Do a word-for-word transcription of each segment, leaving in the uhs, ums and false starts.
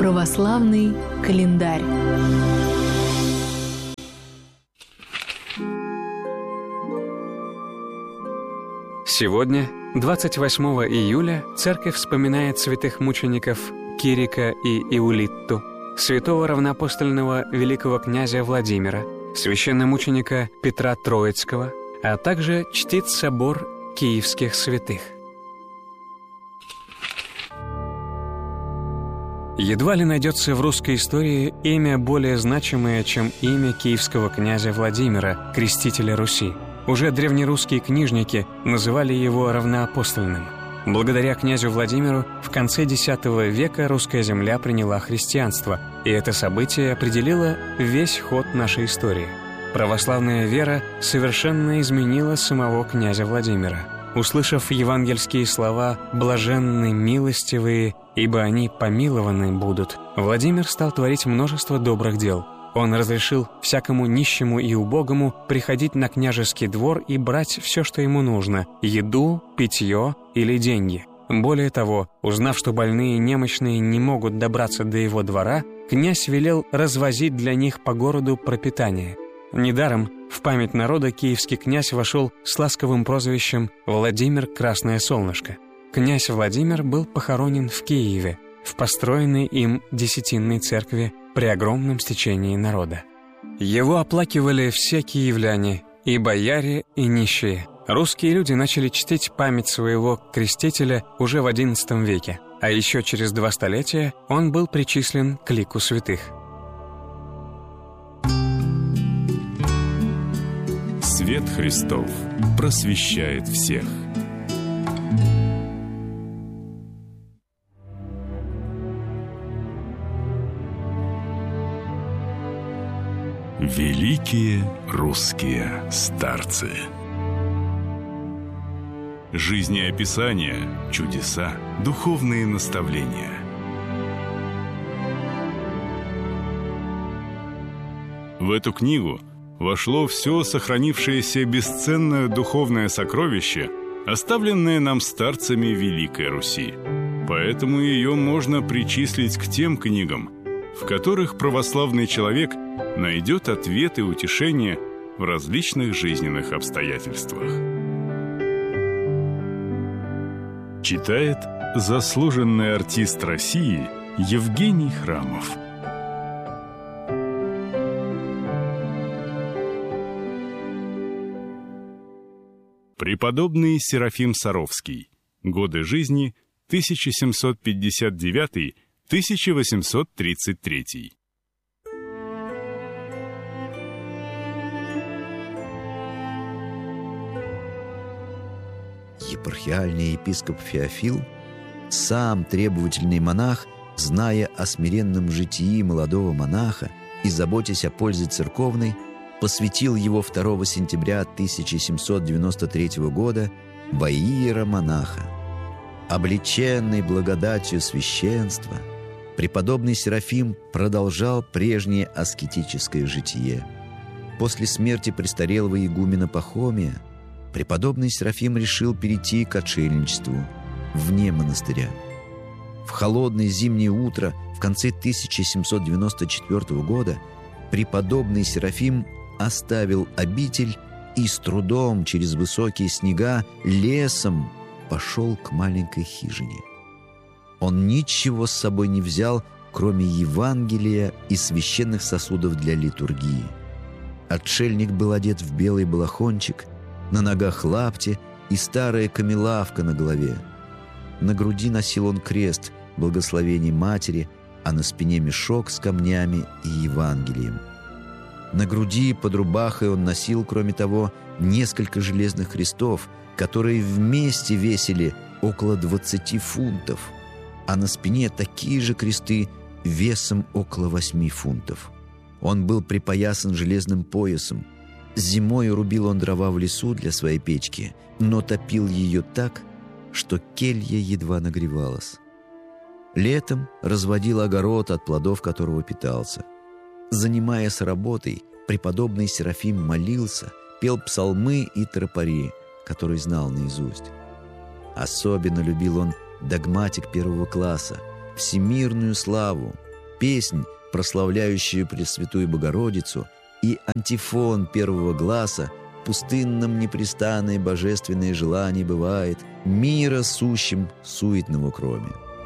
Православный календарь. Сегодня, двадцать восьмого июля, церковь вспоминает святых мучеников Кирика и Иулитту, святого равноапостольного великого князя Владимира, священномученика Петра Троицкого, а также чтит собор киевских святых. Едва ли найдется в русской истории имя более значимое, чем имя киевского князя Владимира, крестителя Руси. Уже древнерусские книжники называли его равноапостольным. Благодаря князю Владимиру в конце десятого века русская земля приняла христианство, и это событие определило весь ход нашей истории. Православная вера совершенно изменила самого князя Владимира. Услышав евангельские слова «блаженны милостивые, ибо они помилованы будут», Владимир стал творить множество добрых дел. Он разрешил всякому нищему и убогому приходить на княжеский двор и брать все, что ему нужно – еду, питье или деньги. Более того, узнав, что больные и немощные не могут добраться до его двора, князь велел развозить для них по городу пропитание. Недаром в память народа киевский князь вошел с ласковым прозвищем «Владимир Красное Солнышко». Князь Владимир был похоронен в Киеве, в построенной им десятинной церкви при огромном стечении народа. Его оплакивали все киевляне, и бояре, и нищие. Русские люди начали чтить память своего крестителя уже в одиннадцатом веке, а еще через два столетия он был причислен к лику святых. Свет Христов просвещает всех. Великие русские старцы. Жизнеописания, чудеса, духовные наставления. В эту книгу вошло все сохранившееся бесценное духовное сокровище, оставленное нам старцами Великой Руси. Поэтому ее можно причислить к тем книгам, в которых православный человек найдет ответ и утешение в различных жизненных обстоятельствах. Читает заслуженный артист России Евгений Храмов. Преподобный Серафим Саровский. Годы жизни тысяча семьсот пятьдесят девятый — тысяча восемьсот тридцать третий. Епархиальный епископ Феофил, сам требовательный монах, зная о смиренном житии молодого монаха и заботясь о пользе церковной, посвятил его второго сентября тысяча семьсот девяносто третьего года во иеромонаха. Облеченный благодатью священства, преподобный Серафим продолжал прежнее аскетическое житие. После смерти престарелого игумена Пахомия преподобный Серафим решил перейти к отшельничеству вне монастыря. В холодное зимнее утро в конце тысяча семьсот девяносто четвёртого года преподобный Серафим оставил обитель и с трудом через высокие снега лесом пошел к маленькой хижине. Он ничего с собой не взял, кроме Евангелия и священных сосудов для литургии. Отшельник был одет в белый балахончик, на ногах лапти и старая камелавка на голове. На груди носил он крест благословений матери, а на спине мешок с камнями и Евангелием. На груди под рубахой он носил, кроме того, несколько железных крестов, которые вместе весили около двадцати фунтов, а на спине такие же кресты весом около восьми фунтов. Он был припоясан железным поясом. Зимой рубил он дрова в лесу для своей печки, но топил ее так, что келья едва нагревалась. Летом разводил огород, от плодов которого питался. Занимаясь работой, преподобный Серафим молился, пел псалмы и тропари, которые знал наизусть. Особенно любил он догматик первого класса, всемирную славу, песнь, прославляющую Пресвятую Богородицу, и антифон первого гласа «Пустынном непрестанное божественное желание бывает, мира сущим суетного кроме».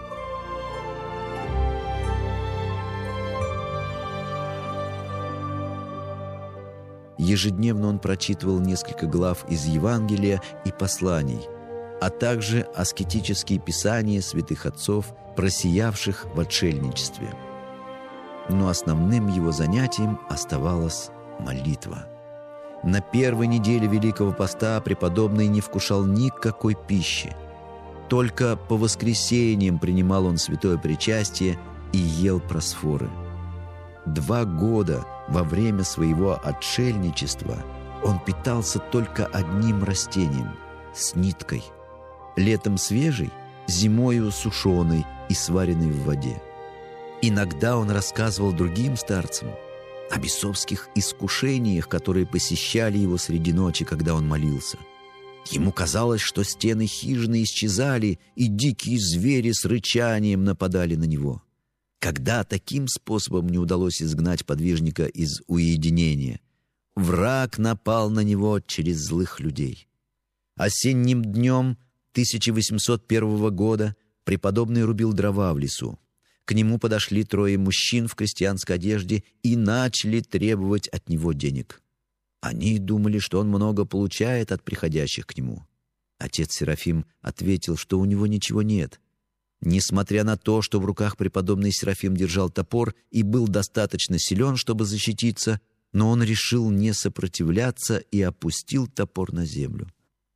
Ежедневно он прочитывал несколько глав из Евангелия и посланий, а также аскетические писания святых отцов, просиявших в отшельничестве. Но основным его занятием оставалась молитва. На первой неделе Великого Поста преподобный не вкушал никакой пищи. Только по воскресеньям принимал он святое причастие и ел просфоры. Два года во время своего отшельничества он питался только одним растением – с ниткой. Летом свежей, зимою сушеной и сваренной в воде. Иногда он рассказывал другим старцам о бесовских искушениях, которые посещали его среди ночи, когда он молился. Ему казалось, что стены хижины исчезали, и дикие звери с рычанием нападали на него. Когда таким способом не удалось изгнать подвижника из уединения, враг напал на него через злых людей. Осенним днем тысяча восемьсот первого года преподобный рубил дрова в лесу. К нему подошли трое мужчин в крестьянской одежде и начали требовать от него денег. Они думали, что он много получает от приходящих к нему. Отец Серафим ответил, что у него ничего нет. Несмотря на то, что в руках преподобный Серафим держал топор и был достаточно силен, чтобы защититься, но он решил не сопротивляться и опустил топор на землю.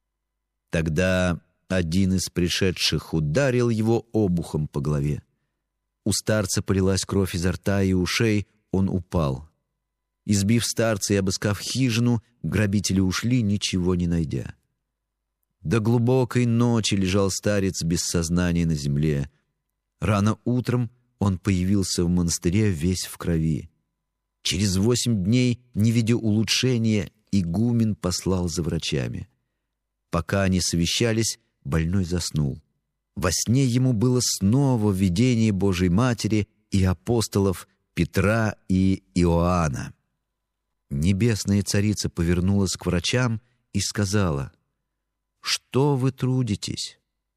Тогда один из пришедших ударил его обухом по голове. У старца полилась кровь изо рта и ушей, он упал. Избив старца и обыскав хижину, грабители ушли, ничего не найдя. До глубокой ночи лежал старец без сознания на земле. Рано утром он появился в монастыре весь в крови. Через восемь дней, не видя улучшения, игумен послал за врачами. Пока они совещались, больной заснул. Во сне ему было снова видение Божией Матери и апостолов Петра и Иоанна. Небесная Царица повернулась к врачам и сказала: «Что вы трудитесь?»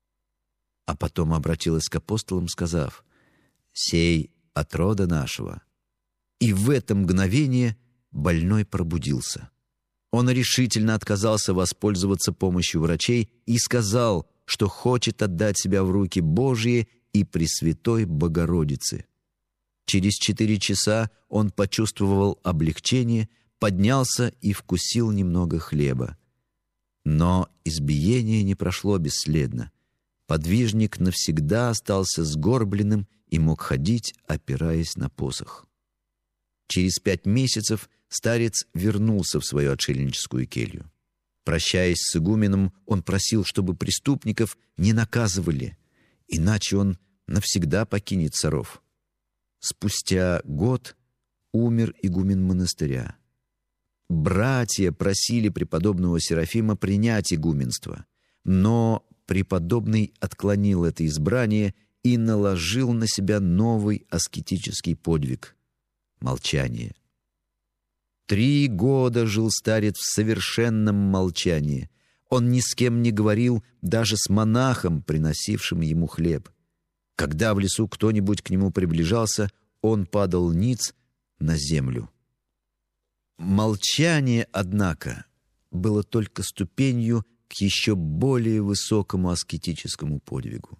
А потом обратилась к апостолам, сказав: «Сей от рода нашего». И в это мгновение больной пробудился. Он решительно отказался воспользоваться помощью врачей и сказал, что хочет отдать себя в руки Божьи и Пресвятой Богородицы. Через четыре часа он почувствовал облегчение, поднялся и вкусил немного хлеба. Но избиение не прошло бесследно. Подвижник навсегда остался сгорбленным и мог ходить, опираясь на посох. Через пять месяцев старец вернулся в свою отшельническую келью. Прощаясь с игуменом, он просил, чтобы преступников не наказывали, иначе он навсегда покинет Саров. Спустя год умер игумен монастыря. Братья просили преподобного Серафима принять игуменство, но преподобный отклонил это избрание и наложил на себя новый аскетический подвиг — молчание. Три года жил старец в совершенном молчании. Он ни с кем не говорил, даже с монахом, приносившим ему хлеб. Когда в лесу кто-нибудь к нему приближался, он падал ниц на землю. Молчание, однако, было только ступенью к еще более высокому аскетическому подвигу.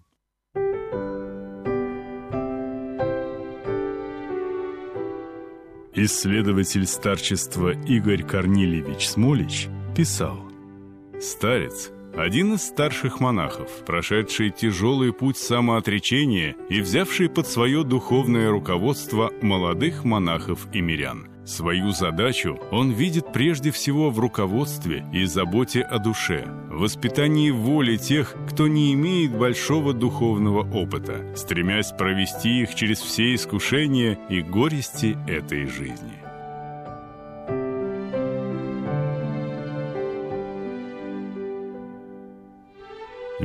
Исследователь старчества Игорь Корнильевич Смолич писал: «Старец – один из старших монахов, прошедший тяжелый путь самоотречения и взявший под свое духовное руководство молодых монахов и мирян. Свою задачу он видит прежде всего в руководстве и заботе о душе, в воспитании воли тех, кто не имеет большого духовного опыта, стремясь провести их через все искушения и горести этой жизни».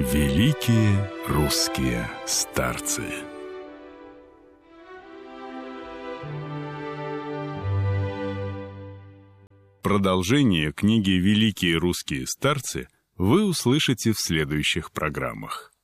Великие русские старцы. Продолжение книги «Великие русские старцы» вы услышите в следующих программах.